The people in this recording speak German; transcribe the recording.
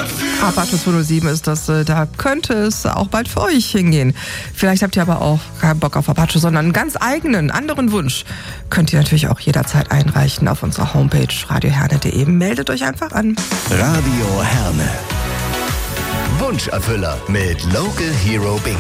Apache 207 ist das, da könnte es auch bald für euch hingehen. Vielleicht habt ihr aber auch keinen Bock auf Apache, sondern einen ganz eigenen, anderen Wunsch. Könnt ihr natürlich auch jederzeit einreichen auf unserer Homepage radioherne.de. Meldet euch einfach an. Radio Herne. Wunscherfüller mit Local Hero Bingo.